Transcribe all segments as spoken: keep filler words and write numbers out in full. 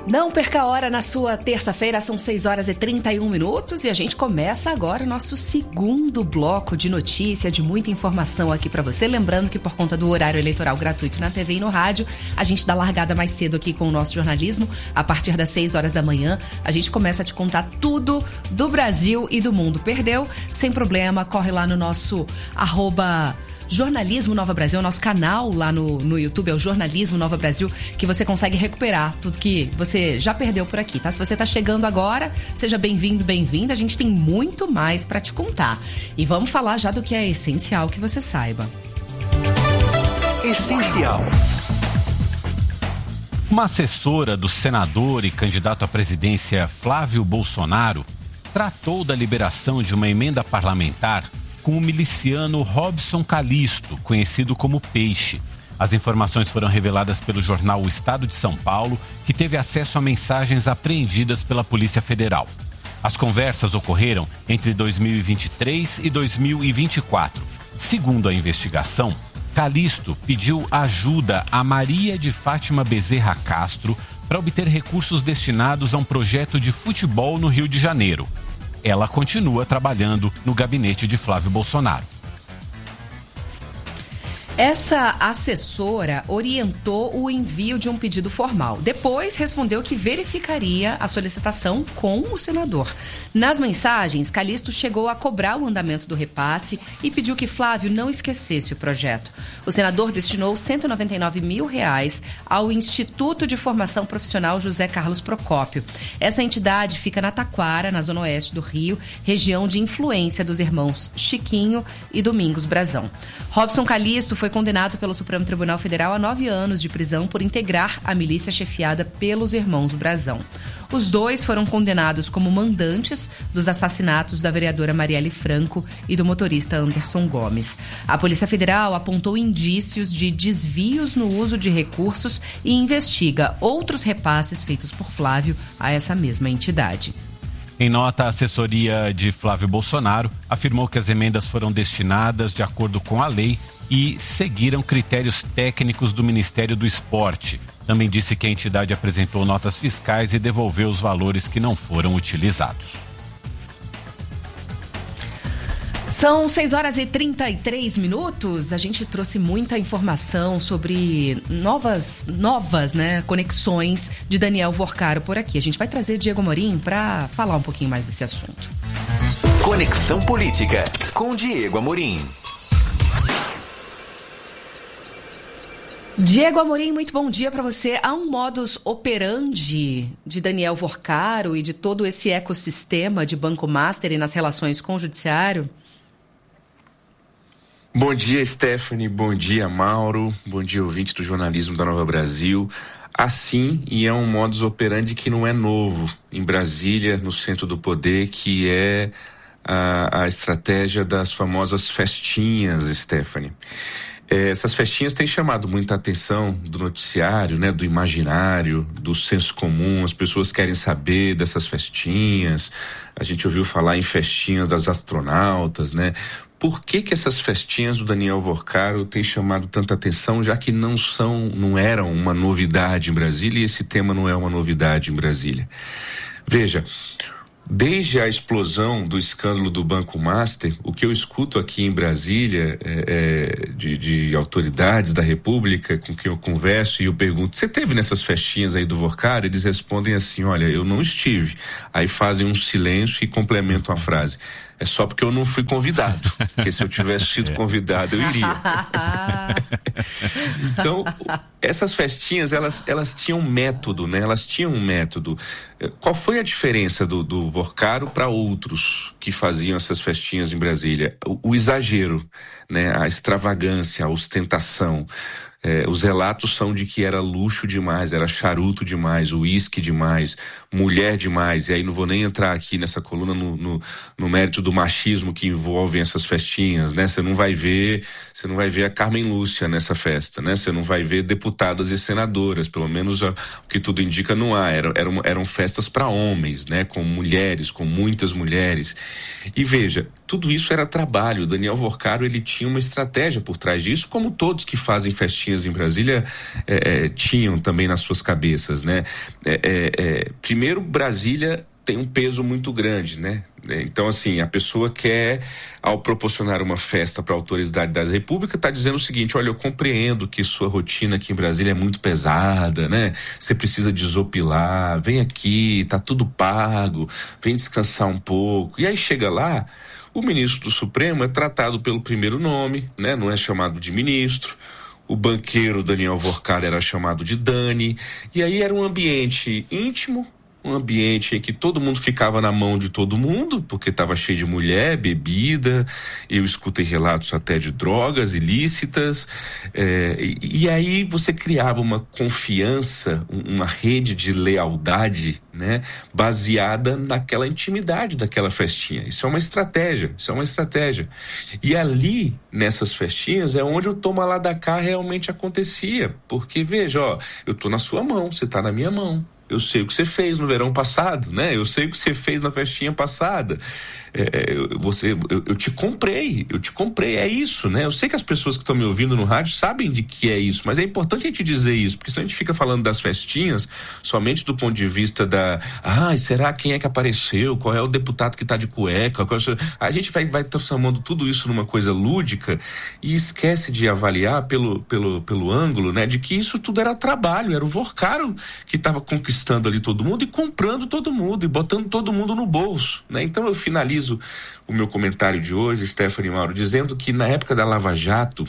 Não perca a hora na sua terça-feira, são seis horas e trinta e um minutos e a gente começa agora o nosso segundo bloco de notícia, de muita informação aqui para você. Lembrando que por conta do horário eleitoral gratuito na T V e no rádio, a gente dá largada mais cedo aqui com o nosso jornalismo. A partir das seis horas da manhã, a gente começa a te contar tudo do Brasil e do mundo. Perdeu? Sem problema, corre lá no nosso arroba... Jornalismo Nova Brasil, o nosso canal lá no, no YouTube é o Jornalismo Nova Brasil, que você consegue recuperar tudo que você já perdeu por aqui, tá? Se você tá chegando agora, seja bem-vindo, bem-vinda, a gente tem muito mais pra te contar. E vamos falar já do que é essencial que você saiba. Essencial. Uma assessora do senador e candidato à presidência Flávio Bolsonaro tratou da liberação de uma emenda parlamentar com o miliciano Robson Calisto, conhecido como Peixe. As informações foram reveladas pelo jornal O Estado de São Paulo, que teve acesso a mensagens apreendidas pela Polícia Federal. As conversas ocorreram entre dois mil e vinte e três e dois mil e vinte e quatro. Segundo a investigação, Calisto pediu ajuda a Maria de Fátima Bezerra Castro para obter recursos destinados a um projeto de futebol no Rio de Janeiro. Ela continua trabalhando no gabinete de Flávio Bolsonaro. Essa assessora orientou o envio de um pedido formal. Depois respondeu que verificaria a solicitação com o senador. Nas mensagens, Calisto chegou a cobrar o andamento do repasse e pediu que Flávio não esquecesse o projeto. O senador destinou cento e noventa e nove mil reais ao Instituto de Formação Profissional José Carlos Procópio. Essa entidade fica na Taquara, na zona oeste do Rio, região de influência dos irmãos Chiquinho e Domingos Brazão. Robson Calisto foi condenado pelo Supremo Tribunal Federal a nove anos de prisão por integrar a milícia chefiada pelos irmãos Brazão. Os dois foram condenados como mandantes dos assassinatos da vereadora Marielle Franco e do motorista Anderson Gomes. A Polícia Federal apontou indícios de desvios no uso de recursos e investiga outros repasses feitos por Flávio a essa mesma entidade. Em nota, a assessoria de Flávio Bolsonaro afirmou que as emendas foram destinadas de acordo com a lei e seguiram critérios técnicos do Ministério do Esporte. Também disse que a entidade apresentou notas fiscais e devolveu os valores que não foram utilizados. São seis horas e trinta e três minutos. A gente trouxe muita informação sobre novas, novas, né, conexões de Daniel Vorcaro por aqui. A gente vai trazer Diego Amorim para falar um pouquinho mais desse assunto. Conexão Política com Diego Amorim. Diego Amorim, muito bom dia para você. Há um modus operandi de Daniel Vorcaro e de todo esse ecossistema de Banco Master e nas relações com o Judiciário? Bom dia, Stephanie. Bom dia, Mauro. Bom dia, ouvinte do Jornalismo da Nova Brasil. Assim, e é um modus operandi que não é novo em Brasília, no centro do poder, que é a, a estratégia das famosas festinhas, Stephanie. É, essas festinhas têm chamado muita atenção do noticiário, né, do imaginário, do senso comum. As pessoas querem saber dessas festinhas. A gente ouviu falar em festinhas das astronautas, né? Por que que essas festinhas do Daniel Vorcaro têm chamado tanta atenção, já que não são, não eram uma novidade em Brasília e esse tema não é uma novidade em Brasília? Veja, desde a explosão do escândalo do Banco Master, o que eu escuto aqui em Brasília é, é, de, de autoridades da República com quem eu converso e eu pergunto, você esteve nessas festinhas aí do Vorcaro? Eles respondem assim, olha, eu não estive. Aí fazem um silêncio e complementam a frase. É só porque eu não fui convidado. Porque se eu tivesse sido convidado, eu iria. Então, essas festinhas, elas, elas tinham método, né? Elas tinham um método. Qual foi a diferença do, do Vorcaro para outros que faziam essas festinhas em Brasília? O, o exagero, né? A extravagância, a ostentação. É, os relatos são de que era luxo demais, era charuto demais, uísque demais, mulher demais. E aí não vou nem entrar aqui nessa coluna no, no, no mérito do machismo que envolvem essas festinhas, né? Você não vai ver, você não vai ver a Carmen Lúcia nessa festa, né? Você não vai ver deputadas e senadoras, pelo menos o que tudo indica não há. Eram, eram, eram festas para homens, né? Com mulheres, com muitas mulheres. E veja, tudo isso era trabalho. O Daniel Vorcaro, ele tinha uma estratégia por trás disso, como todos que fazem festinhas festinhas em Brasília é, é, tinham também nas suas cabeças, né? É, é, é, primeiro, Brasília tem um peso muito grande, né? Então, assim, a pessoa quer, ao proporcionar uma festa para a autoridade da República, está dizendo o seguinte: olha, eu compreendo que sua rotina aqui em Brasília é muito pesada, né? Você precisa desopilar, vem aqui, tá tudo pago, vem descansar um pouco. E aí chega lá, o ministro do Supremo é tratado pelo primeiro nome, né? Não é chamado de ministro. O banqueiro Daniel Vorcar era chamado de Dani. E aí era um ambiente íntimo, um ambiente em que todo mundo ficava na mão de todo mundo, porque estava cheio de mulher, bebida. Eu escutei relatos até de drogas ilícitas. É, e, e aí você criava uma confiança, uma rede de lealdade, né, baseada naquela intimidade daquela festinha. Isso é uma estratégia, isso é uma estratégia. E ali, nessas festinhas, é onde o toma lá da cá realmente acontecia. Porque, veja, ó, eu tô na sua mão, você tá na minha mão. Eu sei o que você fez no verão passado, né? Eu sei o que você fez na festinha passada. É, eu, você, eu, eu te comprei, eu te comprei, é isso, né? Eu sei que as pessoas que estão me ouvindo no rádio sabem de que é isso, mas é importante a gente dizer isso, porque senão a gente fica falando das festinhas somente do ponto de vista da, ah, será quem é que apareceu? Qual é o deputado que está de cueca? Qual é o... A gente vai, vai transformando tudo isso numa coisa lúdica e esquece de avaliar pelo, pelo, pelo ângulo, né? De que isso tudo era trabalho, era o Vorcaro que estava conquistando ali todo mundo e comprando todo mundo e botando todo mundo no bolso, né? Então eu finalizo o meu comentário de hoje, Stephanie Mauro, dizendo que na época da Lava Jato,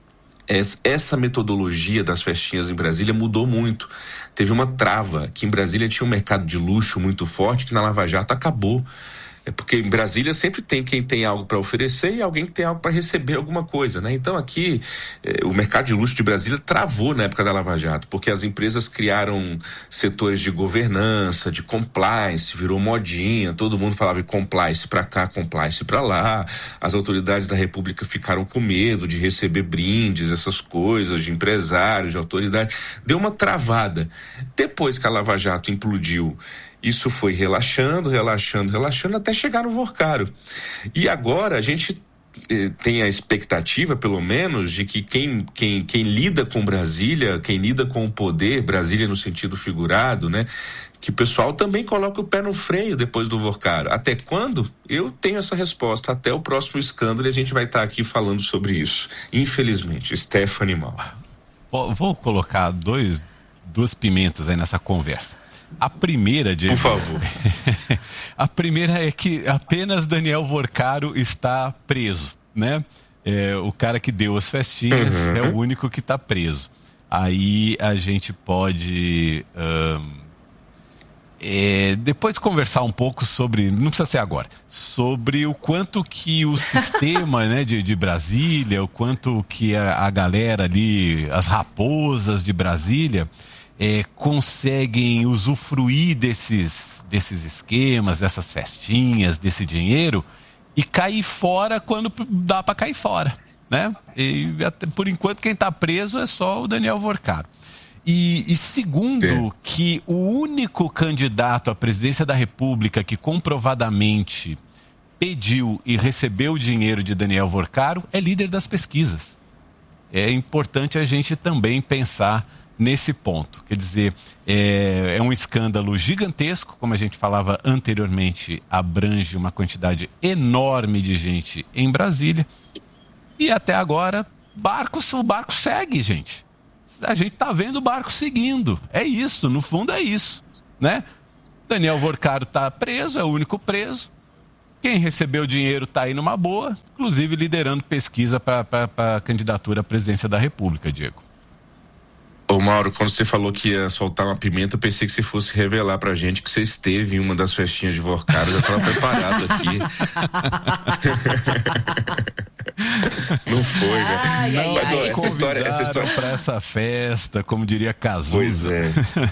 essa metodologia das festinhas em Brasília mudou muito. Teve uma trava, que em Brasília tinha um mercado de luxo muito forte, que na Lava Jato acabou. É porque em Brasília sempre tem quem tem algo para oferecer e alguém que tem algo para receber alguma coisa, né? Então aqui eh, o mercado de luxo de Brasília travou na época da Lava Jato, porque as empresas criaram setores de governança, de compliance, virou modinha, todo mundo falava de compliance para cá, compliance para lá. As autoridades da República ficaram com medo de receber brindes, essas coisas, de empresários, de autoridade. Deu uma travada. Depois que a Lava Jato implodiu, isso foi relaxando, relaxando, relaxando, até chegar no Vorcaro. E agora a gente eh, tem a expectativa, pelo menos, de que quem, quem, quem lida com Brasília, quem lida com o poder, Brasília no sentido figurado, né? Que o pessoal também coloque o pé no freio depois do Vorcaro. Até quando? Eu tenho essa resposta. Até o próximo escândalo e a gente vai estar aqui falando sobre isso. Infelizmente. Stephanie Mauro. Vou colocar dois, duas pimentas aí nessa conversa. A primeira, Diego, por favor. A primeira é que apenas Daniel Vorcaro está preso, né? É, o cara que deu as festinhas uhum. é o único que está preso. Aí a gente pode um, é, depois conversar um pouco sobre, não precisa ser agora, sobre o quanto que o sistema né, de, de Brasília, o quanto que a, a galera ali, as raposas de Brasília, É, conseguem usufruir desses, desses esquemas, dessas festinhas, desse dinheiro e cair fora quando dá para cair fora, né? E até, por enquanto quem está preso é só o Daniel Vorcaro. E, e segundo, é. que o único candidato à presidência da República que comprovadamente pediu e recebeu o dinheiro de Daniel Vorcaro é líder das pesquisas. É importante a gente também pensar nesse ponto. Quer dizer, é, é um escândalo gigantesco, como a gente falava anteriormente, abrange uma quantidade enorme de gente em Brasília e até agora barco, o barco segue, gente. A gente tá vendo o barco seguindo. É isso, no fundo é isso, né? Daniel Vorcaro tá preso, é o único preso. Quem recebeu o dinheiro tá aí numa boa, inclusive liderando pesquisa para a candidatura à presidência da República, Diego. Ô Mauro, quando você falou que ia soltar uma pimenta, eu pensei que você fosse revelar pra gente que você esteve em uma das festinhas de Vorcaro. Eu já tava preparado aqui. Não foi, né? Ai, Não, mas ai, ó, ai, essa história, essa história para essa festa, como diria Cazuza. Pois é.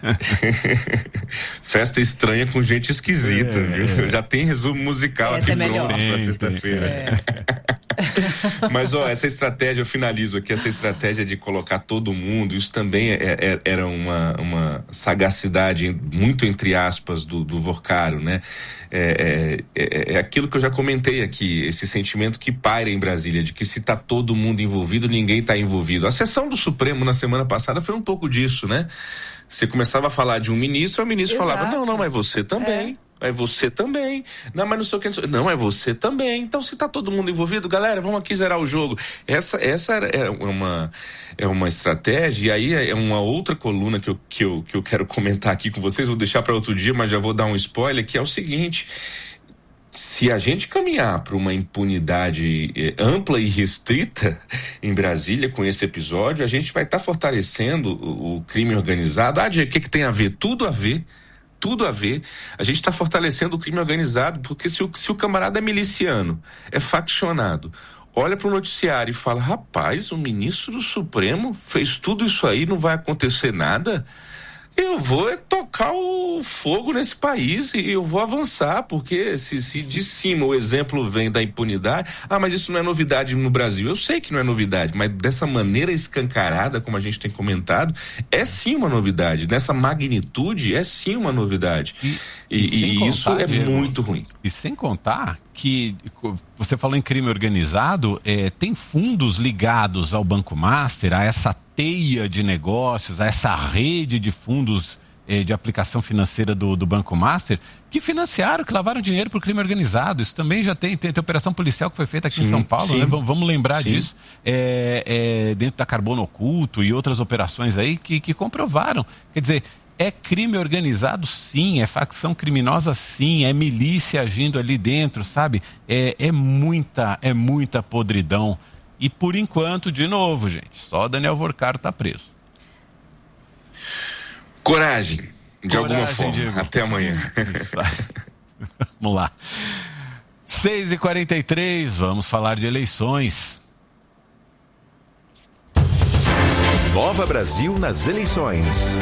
Festa estranha com gente esquisita, é, viu? É. Já tem resumo musical essa aqui é pronto pra sexta-feira. É. Mas, ó, essa estratégia, eu finalizo aqui, essa estratégia de colocar todo mundo, isso também é, é, era uma, uma sagacidade, muito entre aspas, do, do Vorcaro, né? É, é, é aquilo que eu já comentei aqui, esse sentimento que paira em Brasília, de que se tá todo mundo envolvido, ninguém tá envolvido. A sessão do Supremo na semana passada foi um pouco disso, né? Você começava a falar de um ministro, o ministro Exato. falava, não, não, mas você também. É. É você também. Não, mas não sei o que. Não, é você também. Então, se tá todo mundo envolvido, galera, vamos aqui zerar o jogo. Essa, essa é uma, é uma estratégia, e aí é uma outra coluna que eu, que, eu, que eu quero comentar aqui com vocês. Vou deixar para outro dia, mas já vou dar um spoiler, que é o seguinte: se a gente caminhar para uma impunidade eh, ampla e restrita em Brasília com esse episódio, a gente vai estar tá fortalecendo o, o crime organizado. Ah, o que, que tem a ver? Tudo a ver. Tudo a ver. A gente está fortalecendo o crime organizado, porque se o, se o camarada é miliciano, é faccionado, olha para o noticiário e fala, rapaz, o ministro do Supremo fez tudo isso aí, não vai acontecer nada, eu vou é tocar o fogo nesse país e eu vou avançar, porque se, se de cima o exemplo vem da impunidade, ah, mas isso não é novidade no Brasil. Eu sei que não é novidade, mas dessa maneira escancarada, como a gente tem comentado, é sim uma novidade. Nessa magnitude, é sim uma novidade. E, e, e, e contar, isso é Diego, muito ruim. E sem contar que, você falou em crime organizado, é, tem fundos ligados ao Banco Master, a essa teia de negócios, a essa rede de fundos eh, de aplicação financeira do, do Banco Master, que financiaram, que lavaram dinheiro para o crime organizado. Isso também já tem, tem, tem operação policial que foi feita aqui sim, em São Paulo, né? Vamos, vamos lembrar sim. disso. É, é, dentro da Carbono Oculto e outras operações aí que, que comprovaram. Quer dizer, é crime organizado sim, é facção criminosa sim, é milícia agindo ali dentro, sabe? É, é muita, é muita podridão. E por enquanto, de novo, gente, só Daniel Vorcaro tá preso. Coragem, de Coragem, alguma forma. Diego. Até amanhã. Vamos lá. seis e quarenta e três, vamos falar de eleições. Nova Brasil nas eleições.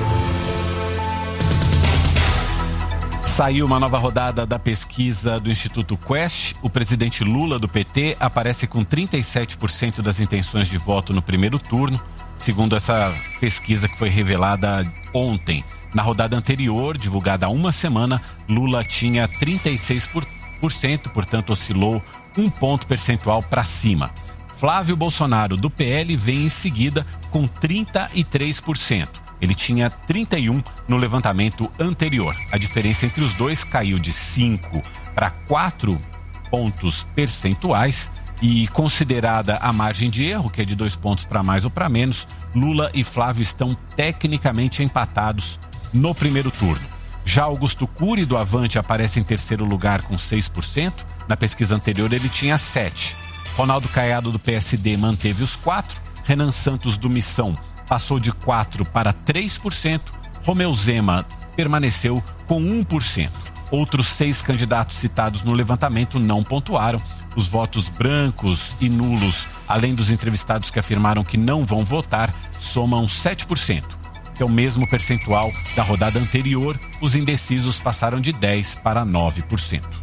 Saiu uma nova rodada da pesquisa do Instituto Quest. O presidente Lula, do P T, aparece com trinta e sete por cento das intenções de voto no primeiro turno, segundo essa pesquisa que foi revelada ontem. Na rodada anterior, divulgada há uma semana, Lula tinha trinta e seis por cento, portanto oscilou um ponto percentual para cima. Flávio Bolsonaro, do P L, vem em seguida com trinta e três por cento. Ele tinha trinta e um por cento no levantamento anterior. A diferença entre os dois caiu de cinco para quatro pontos percentuais e, considerada a margem de erro, que é de dois pontos para mais ou para menos, Lula e Flávio estão tecnicamente empatados no primeiro turno. Já Augusto Cury, do Avante, aparece em terceiro lugar com seis por cento. Na pesquisa anterior ele tinha sete por cento. Ronaldo Caiado, do P S D, manteve os quatro por cento. Renan Santos, do Missão, passou de quatro por cento para três por cento. Romeu Zema permaneceu com um por cento. Outros seis candidatos citados no levantamento não pontuaram. Os votos brancos e nulos, além dos entrevistados que afirmaram que não vão votar, somam sete por cento, que é o mesmo percentual da rodada anterior. Os indecisos passaram de dez por cento para nove por cento.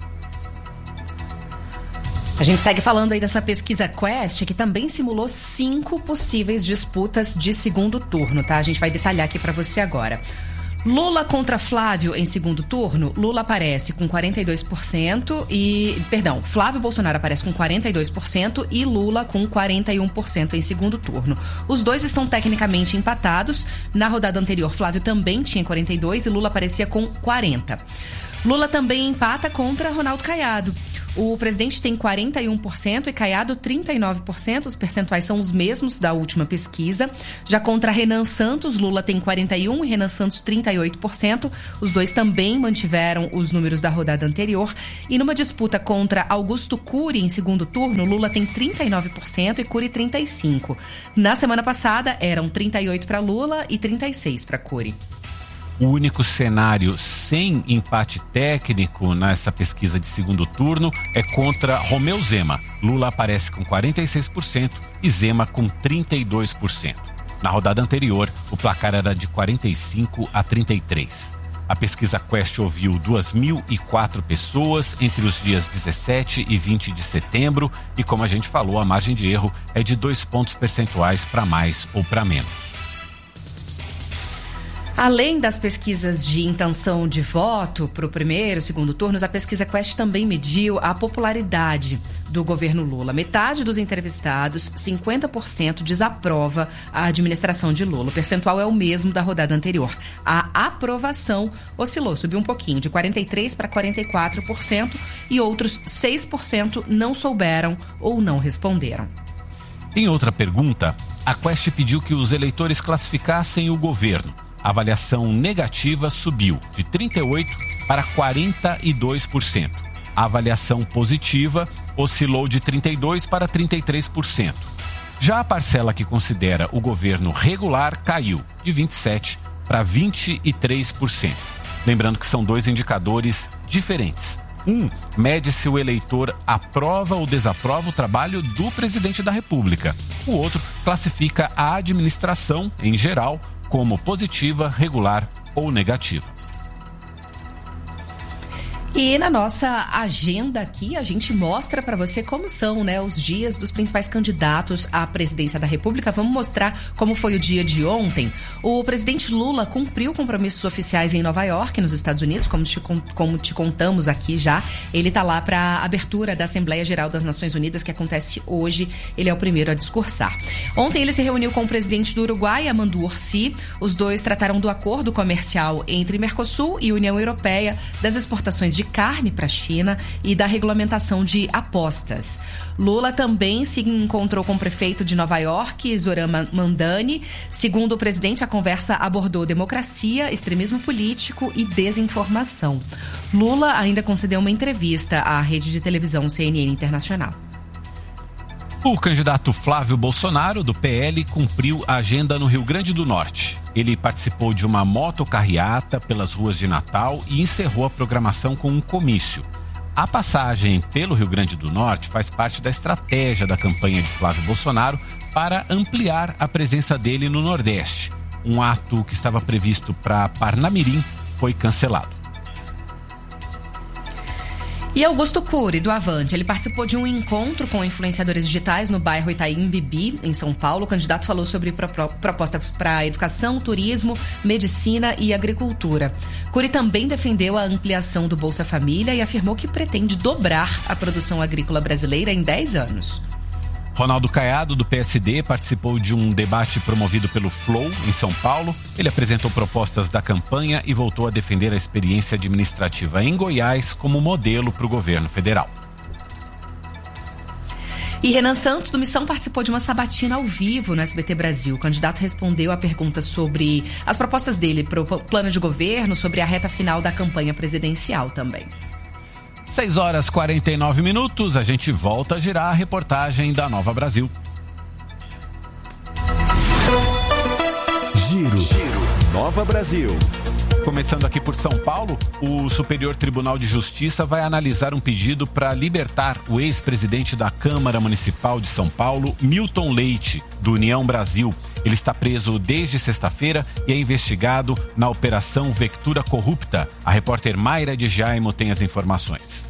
A gente segue falando aí dessa pesquisa Quest, que também simulou cinco possíveis disputas de segundo turno, tá? A gente vai detalhar aqui pra você agora. Lula contra Flávio em segundo turno. Lula aparece com quarenta e dois por cento e... Perdão, Flávio Bolsonaro aparece com quarenta e dois por cento e Lula com quarenta e um por cento em segundo turno. Os dois estão tecnicamente empatados. Na rodada anterior, Flávio também tinha quarenta e dois por cento e Lula aparecia com quarenta por cento. Lula também empata contra Ronaldo Caiado. O presidente tem quarenta e um por cento e Caiado trinta e nove por cento. Os percentuais são os mesmos da última pesquisa. Já contra Renan Santos, Lula tem quarenta e um por cento e Renan Santos trinta e oito por cento. Os dois também mantiveram os números da rodada anterior. E numa disputa contra Augusto Cury em segundo turno, Lula tem trinta e nove por cento e Cury trinta e cinco por cento. Na semana passada, eram trinta e oito por cento para Lula e trinta e seis por cento para Cury. O único cenário sem empate técnico nessa pesquisa de segundo turno é contra Romeu Zema. Lula aparece com quarenta e seis por cento e Zema com trinta e dois por cento. Na rodada anterior, o placar era de quarenta e cinco a trinta e três. A pesquisa Quest ouviu duas mil e quatro pessoas entre os dias dezessete e vinte de setembro e, como a gente falou, a margem de erro é de dois pontos percentuais para mais ou para menos. Além das pesquisas de intenção de voto para o primeiro e segundo turnos, a pesquisa Quest também mediu a popularidade do governo Lula. Metade dos entrevistados, cinquenta por cento, desaprova a administração de Lula. O percentual é o mesmo da rodada anterior. A aprovação oscilou, subiu um pouquinho, de quarenta e três por cento para quarenta e quatro por cento, e outros seis por cento não souberam ou não responderam. Em outra pergunta, a Quest pediu que os eleitores classificassem o governo. A avaliação negativa subiu de trinta e oito por cento para quarenta e dois por cento. A avaliação positiva oscilou de trinta e dois por cento para trinta e três por cento. Já a parcela que considera o governo regular caiu de vinte e sete por cento para vinte e três por cento. Lembrando que são dois indicadores diferentes. Um, mede se o eleitor aprova ou desaprova o trabalho do presidente da República. O outro classifica a administração, em geral, como positiva, regular ou negativa. E na nossa agenda aqui, a gente mostra para você como são, né, os dias dos principais candidatos à presidência da República. Vamos mostrar como foi o dia de ontem. O presidente Lula cumpriu compromissos oficiais em Nova York, nos Estados Unidos, como te, como te contamos aqui já. Ele está lá para a abertura da Assembleia Geral das Nações Unidas, que acontece hoje. Ele é o primeiro a discursar. Ontem ele se reuniu com o presidente do Uruguai, Armando Orsi. Os dois trataram do acordo comercial entre Mercosul e União Europeia, das exportações de carne para a China e da regulamentação de apostas. Lula também se encontrou com o prefeito de Nova York, Zoran Mamdani. Segundo o presidente, a conversa abordou democracia, extremismo político e desinformação. Lula ainda concedeu uma entrevista à rede de televisão C N N Internacional. O candidato Flávio Bolsonaro, do P L, cumpriu a agenda no Rio Grande do Norte. Ele participou de uma motocarreata pelas ruas de Natal e encerrou a programação com um comício. A passagem pelo Rio Grande do Norte faz parte da estratégia da campanha de Flávio Bolsonaro para ampliar a presença dele no Nordeste. Um ato que estava previsto para Parnamirim foi cancelado. E Augusto Cury, do Avante, ele participou de um encontro com influenciadores digitais no bairro Itaim Bibi, em São Paulo. O candidato falou sobre pro- propostas para educação, turismo, medicina e agricultura. Cury também defendeu a ampliação do Bolsa Família e afirmou que pretende dobrar a produção agrícola brasileira em dez anos. Ronaldo Caiado, do P S D, participou de um debate promovido pelo Flow, em São Paulo. Ele apresentou propostas da campanha e voltou a defender a experiência administrativa em Goiás como modelo para o governo federal. E Renan Santos, do Missão, participou de uma sabatina ao vivo no S B T Brasil. O candidato respondeu a perguntas sobre as propostas dele para o plano de governo, sobre a reta final da campanha presidencial também. seis horas e quarenta e nove minutos, a gente volta a girar a reportagem da Nova Brasil. Giro, Giro. Nova Brasil. Começando aqui por São Paulo, o Superior Tribunal de Justiça vai analisar um pedido para libertar o ex-presidente da Câmara Municipal de São Paulo, Milton Leite, do União Brasil. Ele está preso desde sexta-feira e é investigado na Operação Vectura Corrupta. A repórter Mayra de Jaimo tem as informações.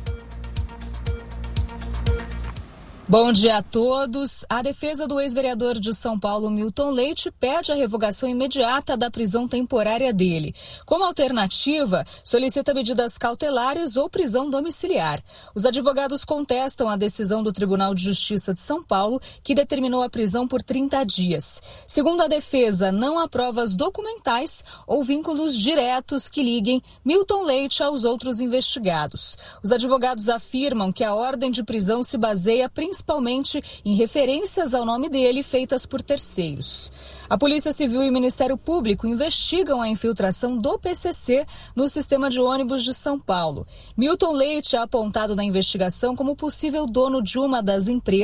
Bom dia a todos. A defesa do ex-vereador de São Paulo, Milton Leite, pede a revogação imediata da prisão temporária dele. Como alternativa, solicita medidas cautelares ou prisão domiciliar. Os advogados contestam a decisão do Tribunal de Justiça de São Paulo, que determinou a prisão por trinta dias. Segundo a defesa, não há provas documentais ou vínculos diretos que liguem Milton Leite aos outros investigados. Os advogados afirmam que a ordem de prisão se baseia principalmente principalmente em referências ao nome dele feitas por terceiros. A Polícia Civil e o Ministério Público investigam a infiltração do P C C no sistema de ônibus de São Paulo. Milton Leite é apontado na investigação como possível dono de uma das empresas